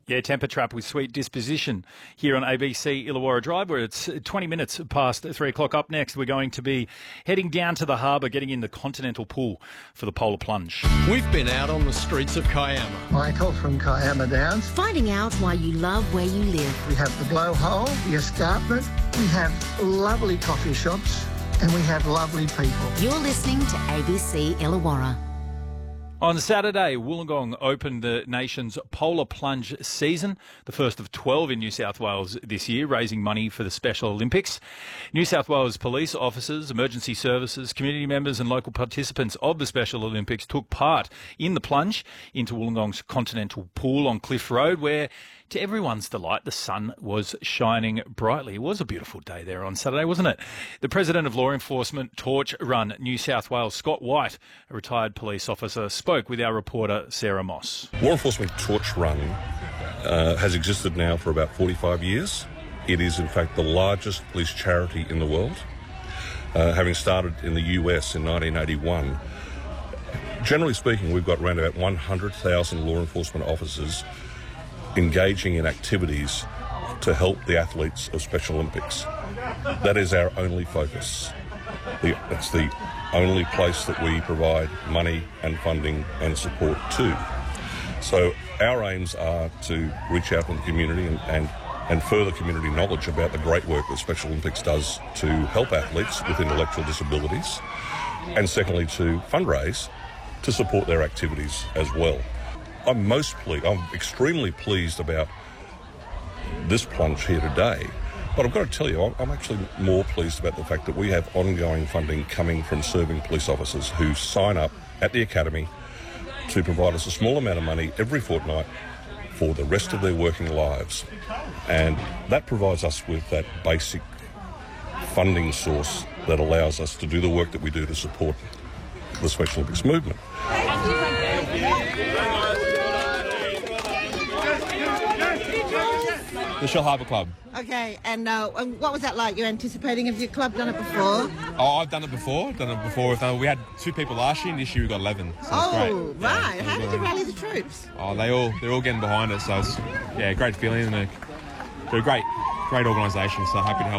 Yeah, Temper Trap with Sweet Disposition here on ABC Illawarra Drive, where it's 20 minutes past 3 o'clock. Up next, we're going to be heading down to the harbour, getting in the Continental Pool for the Polar Plunge. We've been out on the streets of Kiama. Michael from Kiama Downs. Finding out why you love where you live. We have the Blowhole, the Escarpment. We have lovely coffee shops and we have lovely people. You're listening to ABC Illawarra. On Saturday, Wollongong opened the nation's Polar Plunge season, the first of 12 in New South Wales this year, raising money for the Special Olympics. New South Wales police officers, emergency services, community members and local participants of the Special Olympics took part in the plunge into Wollongong's Continental Pool on Cliff Road, where, to everyone's delight, the sun was shining brightly. It was a beautiful day there on Saturday, wasn't it? The President of Law Enforcement Torch Run New South Wales, Scott White, a retired police officer, spoke with our reporter Sarah Moss. Law Enforcement Torch Run has existed now for about 45 years. It is, in fact, the largest police charity in the world, having started in the US in 1981. Generally speaking, we've got around about 100,000 law enforcement officers engaging in activities to help the athletes of Special Olympics. That is our only focus. It's the only place that we provide money and funding and support to. So our aims are to reach out in the community and further community knowledge about the great work that Special Olympics does to help athletes with intellectual disabilities, and secondly to fundraise to support their activities as well. I'm extremely pleased about this plunge here today, but I've got to tell you, I'm actually more pleased about the fact that we have ongoing funding coming from serving police officers who sign up at the Academy to provide us a small amount of money every fortnight for the rest of their working lives. And that provides us with that basic funding source that allows us to do the work that we do to support the Special Olympics movement. The Shell Harbour Club. Okay, and what was that like? You're anticipating? Have your club done it before? Oh, I've done it before. We had 2 people last year, and this year we got 11. So it's great. Right. Yeah, How did you rally the troops? Oh, they're all getting behind us. So it's great feeling, and they're a great organisation. So happy to help.